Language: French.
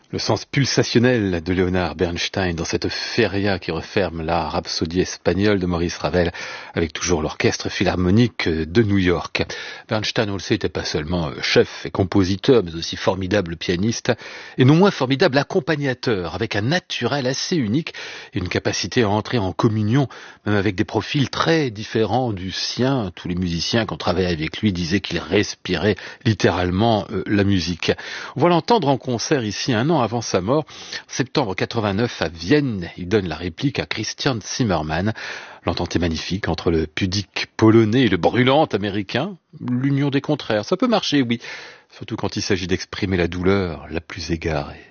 Le sens pulsationnel de Leonard Bernstein dans cette feria qui referme la rhapsodie espagnole de Maurice Ravel avec toujours l'orchestre philharmonique de New York. Bernstein, on le sait, n'était pas seulement chef et compositeur, mais aussi formidable pianiste et non moins formidable accompagnateur avec un naturel assez unique et une capacité à entrer en communion même avec des profils très différents du sien. Tous les musiciens qui ont travaillé avec lui disaient qu'il respirait littéralement la musique. On va l'entendre en concert ici un an avant sa mort, septembre 89 à Vienne. Il donne la réplique à Christian Zimmermann. L'entente est magnifique entre le pudique polonais et le brûlant américain. L'union des contraires, ça peut marcher, oui, surtout quand il s'agit d'exprimer la douleur la plus égarée.